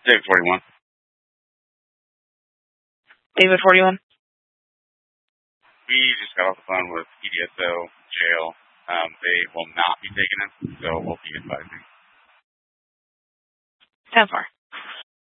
David 41. David 41. We just got off the phone with EDSO jail. They will not be taking it, so we'll be advising. 10-4.